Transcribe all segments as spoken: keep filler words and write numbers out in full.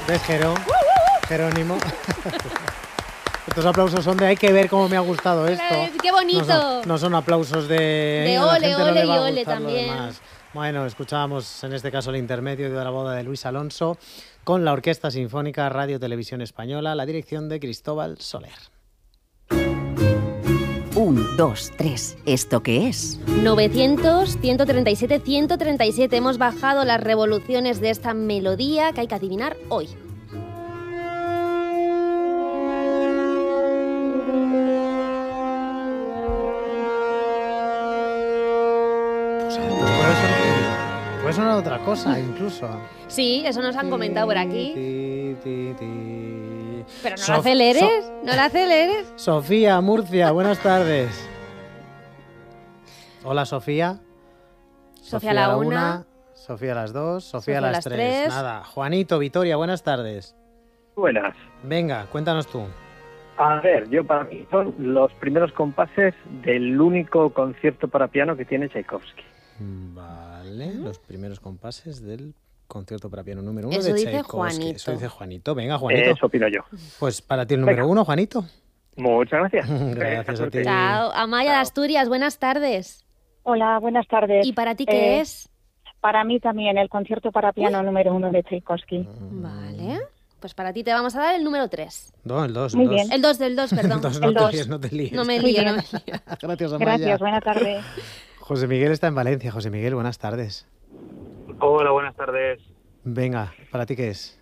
¿Ves, Jero? Jerónimo. Estos aplausos son de hay que ver cómo me ha gustado esto. ¡Qué bonito! No son, no son aplausos de... De a la ole, gente no ole le va y a ole gustar lo también. demás. Bueno, escuchábamos en este caso el intermedio de la boda de Luis Alonso con la Orquesta Sinfónica Radio Televisión Española, la dirección de Cristóbal Soler. Un, dos, tres. ¿Esto qué es? novecientos, ciento treinta y siete, ciento treinta y siete. Hemos bajado las revoluciones de esta melodía que hay que adivinar hoy. Puede sonar otra cosa, incluso. Sí, eso nos han comentado por aquí. Ti, ti, ti. Pero no Sof- la aceleres, So- no la aceleres. Sofía, Murcia, buenas tardes. Hola, Sofía. Sofía a la una. Sofía a las dos, Sofía, Sofía a las, tres. Nada. Juanito, Vitoria, buenas tardes. Buenas. Venga, cuéntanos tú. A ver, yo para mí son los primeros compases del único concierto para piano que tiene Tchaikovsky. Vale, los primeros compases del concierto para piano número uno Eso de dice Tchaikovsky. Juanito. Eso dice Juanito. Venga, Juanito. Eso opino yo. Pues para ti el número Venga. uno, Juanito. Muchas gracias. Gracias a ti. Chao. Amaya de Chao. Asturias, buenas tardes. Hola, buenas tardes. ¿Y para ti qué Eh, es? Para mí también el concierto para piano número uno de Tchaikovsky. Vale. Pues para ti te vamos a dar el número tres. No, el dos, Muy el dos. bien. El dos, del dos, perdón. El dos, no El te dos. líes, no te líes. No me Muy lío, bien. no me lío. Gracias, Amaya. Gracias, buena tarde. José Miguel está en Valencia. José Miguel, buenas tardes. Hola, buenas tardes. Venga, ¿para ti qué es?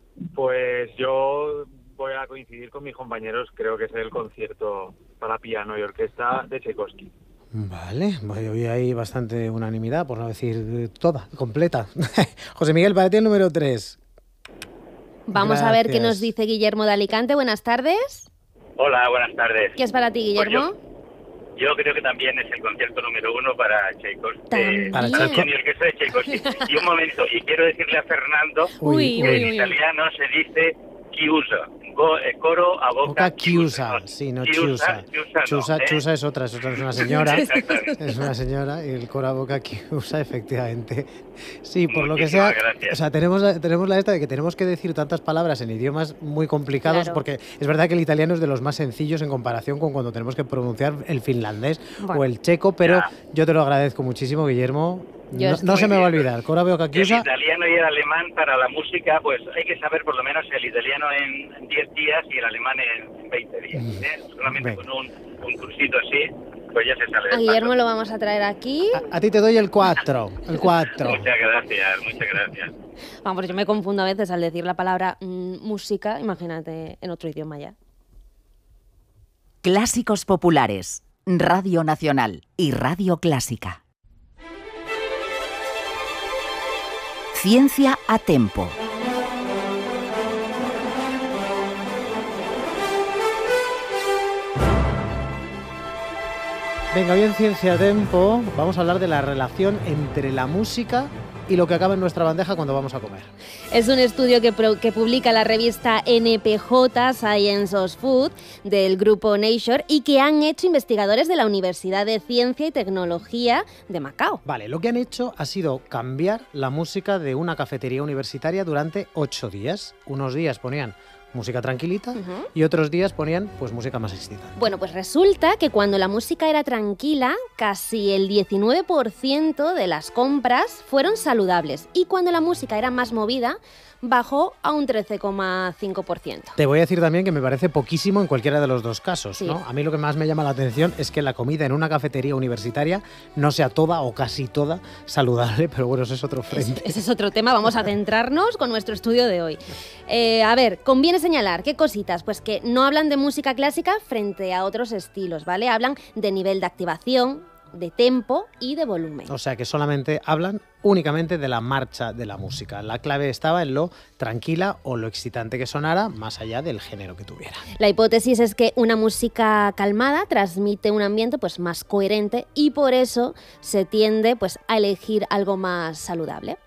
Pues yo voy a coincidir con mis compañeros, creo que es el concierto para piano y orquesta de Tchaikovsky. Vale, bueno, hoy hay bastante unanimidad, por no decir eh, toda, completa. José Miguel, para ti el número tres. Vamos a ver qué Gracias. nos dice Guillermo de Alicante. Buenas tardes. Hola, buenas tardes. ¿Qué es para ti, Guillermo? Yo creo que también es el concierto número uno para Tchaikovsky. También. Para Para Tchaiko- piano y orquesta de Tchaikovsky. Y un momento, y quiero decirle a Fernando Uy, que uy, en uy. italiano se dice chiusa, go- eh, coro a boca, Boca chiusa, sí, no chiusa. Chiusa, Chusa, no, ¿eh? chusa es otra, es otra, es una señora. Exactamente. Es una señora y el coro a boca chiusa, efectivamente. Sí, por lo que sea, Muchísimas gracias. o sea, tenemos, la- tenemos la esta de que tenemos que decir tantas palabras en idiomas muy complicados, Claro. porque es verdad que el italiano es de los más sencillos en comparación con cuando tenemos que pronunciar el finlandés Bueno. o el checo, pero Ya. yo te lo agradezco muchísimo, Guillermo. Yo No, estoy- no se me va a Muy bien. olvidar, coro a boca El chiusa. italiano y el alemán para la música, pues hay que saber por lo menos el italiano en diez días y el alemán en veinte días. ¿eh? Solamente Venga. con un, un cursito así, pues ya se sale A del Guillermo paso. lo vamos a traer aquí. A, a ti te doy el cuatro, el cuatro. Muchas gracias, muchas gracias. Vamos, yo me confundo a veces al decir la palabra mm, música, imagínate en otro idioma ya. Clásicos populares. Radio Nacional y Radio Clásica. Ciencia a tempo. Venga, hoy en Ciencia Tempo vamos a hablar de la relación entre la música y lo que acaba en nuestra bandeja cuando vamos a comer. Es un estudio que, pro- que publica la revista N P J Science of Food del grupo Nature y que han hecho investigadores de la Universidad de Ciencia y Tecnología de Macao. Vale, lo que han hecho ha sido cambiar la música de una cafetería universitaria durante ocho días. Unos días ponían música tranquilita Ujú. y otros días ponían pues música más excitante. Bueno, pues resulta que cuando la música era tranquila, casi el diecinueve por ciento de las compras fueron saludables y cuando la música era más movida, bajó a un trece coma cinco por ciento. Te voy a decir también que me parece poquísimo en cualquiera de los dos casos, Sí. ¿no? A mí lo que más me llama la atención es que la comida en una cafetería universitaria no sea toda o casi toda saludable, pero bueno, eso es otro frente. Ese es otro tema, vamos a centrarnos con nuestro estudio de hoy. Eh, a ver, conviene señalar, ¿qué cositas? Pues que no hablan de música clásica frente a otros estilos, ¿vale? Hablan de nivel de activación, de tempo y de volumen. O sea que solamente hablan únicamente de la marcha de la música. La clave estaba en lo tranquila o lo excitante que sonara, más allá del género que tuviera. La hipótesis es que una música calmada transmite un ambiente pues, más coherente y por eso se tiende pues, a elegir algo más saludable.